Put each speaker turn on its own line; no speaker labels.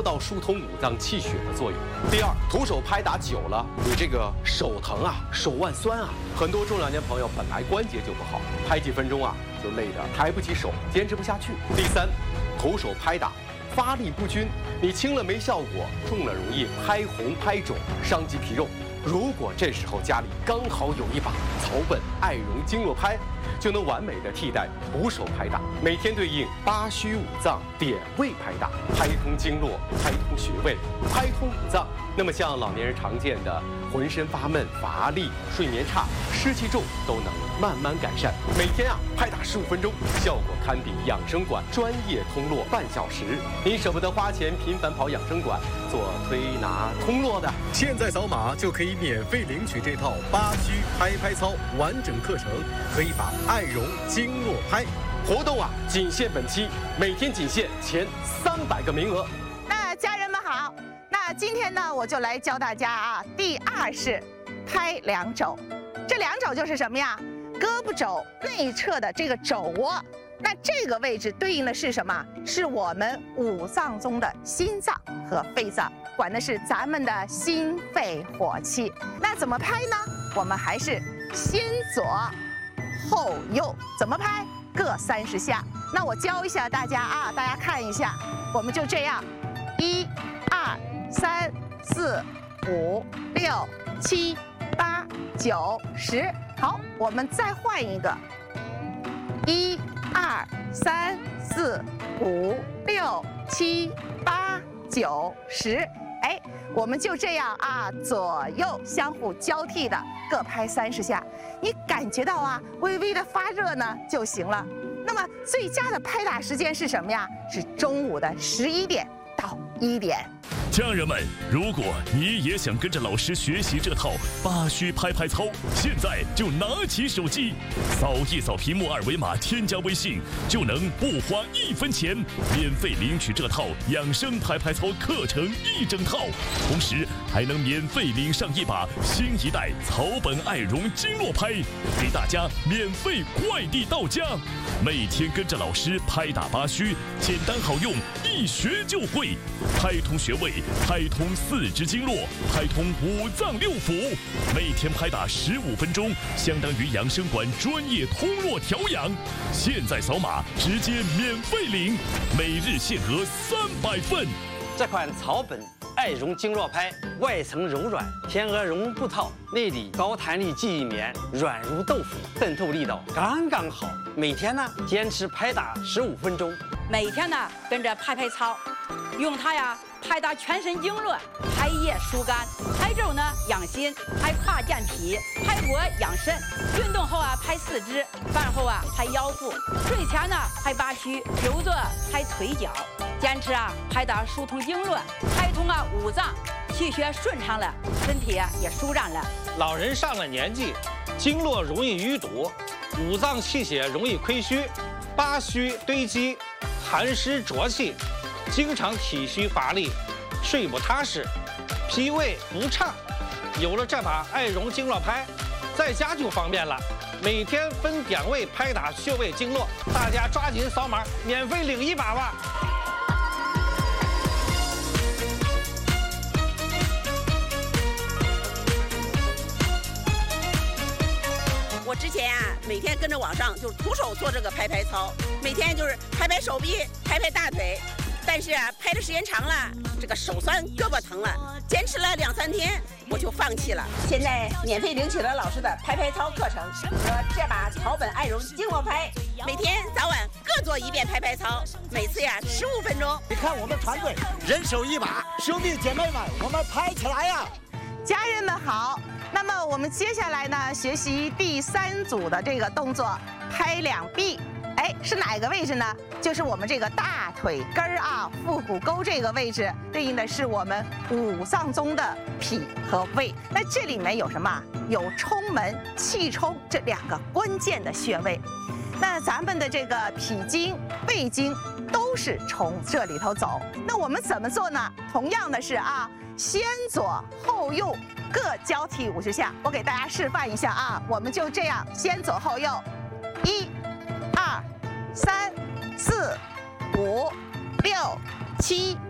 到疏通五脏气血的作用。第二，徒手拍打久了，你这个手疼啊，手腕酸啊，很多中老年朋友本来关节就不好，拍几分钟啊就累得抬不起手，坚持不下去。第三，徒手拍打发力不均，你轻了没效果，重了容易拍红拍肿，伤及皮肉。如果这时候家里刚好有一把草本艾绒经络拍，就能完美的替代徒手拍打，每天对应八虚五脏点位拍打，拍通经络，拍通穴位，拍通五脏。那么像老年人常见的浑身发闷、乏力、睡眠差、湿气重，都能慢慢改善。每天啊拍打15分钟，效果堪比养生馆专业通络半小时。你舍不得花钱频繁跑养生馆做推拿通络的，现在扫码就可以免费领取这套八虚拍拍操完整课程，可以把艾绒经络拍。活动啊仅限本期，每天仅限前300个名额。
那家人们好，那今天呢我就来教大家啊，第二式拍两肘。这两肘就是什么呀？胳膊肘内侧的这个肘窝，那这个位置对应的是什么？是我们五脏中的心脏和肺脏，管的是咱们的心肺火气。那怎么拍呢？我们还是先左后右，怎么拍？各30下。那我教一下大家啊，大家看一下，我们就这样，1、2、3、4、5、6、7、8、9、10。好，我们再换一个，1、2、3、4、5、6、7、8、9、10。哎，我们就这样啊，左右相互交替的各拍30下。你感觉到啊，微微的发热呢就行了。那么最佳的拍打时间是什么呀？是中午的11点到1点。
家人们，如果你也想跟着老师学习这套八虚拍拍操，现在就拿起手机，扫一扫屏幕2维码，添加微信，就能不花1分钱，免费领取这套养生拍拍操课程1整套，同时还能免费领上一把新一代草本艾绒经络拍，给大家免费快递到家。每天跟着老师拍打八虚，简单好用，一学就会，拍通穴位，拍通4肢经络，拍通5脏6腑，每天拍打15分钟，相当于养生馆专业通络调养。现在扫码直接免费领，每日限额300份。
这款草本艾绒经络拍，外层柔软，天鹅绒布套，内里高弹力记忆棉，软如豆腐，渗透力道刚刚好。每天呢坚持拍打15分钟，
每天呢跟着拍拍操，用它呀拍打全身经络，拍腋疏肝，拍肘呢养心，拍胯健脾，拍脖养肾。运动后啊拍4肢，饭后啊拍腰腹，睡前呢拍八虚，久坐拍腿脚。坚持啊拍打疏通经络，拍通啊五脏，气血顺畅了，身体啊也舒展了。
老人上了年纪，经络容易淤堵，五脏气血容易亏虚，八虚堆积，寒湿浊气，经常体虚乏力，睡不踏实，脾胃不畅。有了这把艾绒经络拍，在家就方便了。每天分点位拍打穴位经络，大家抓紧扫码，免费领一把吧。
我之前啊，每天跟着网上就是徒手做这个拍拍操，每天就是拍拍手臂、拍拍大腿，但是啊，拍的时间长了，这个手酸、胳膊疼了，坚持了2、3天，我就放弃了。现在免费领取了老师的拍拍操课程和这把草本艾绒经络拍，每天早晚各做1遍拍拍操，每次呀15分钟。
你看我们团队人手一把，兄弟姐妹们，我们拍起来呀！
家人们好。那么我们接下来呢，学习第3组的这个动作，拍两臂。哎，是哪个位置呢？就是我们这个大腿根儿啊，腹股沟这个位置，对应的是我们五脏中的脾和胃。那这里面有什么？有冲门、气冲这2个关键的穴位。那咱们的这个脾经、胃经都是从这里头走。那我们怎么做呢？同样的是啊，先左后右各交替50下。我给大家示范一下啊，我们就这样先左后右，1、2、3、4、5、6、7、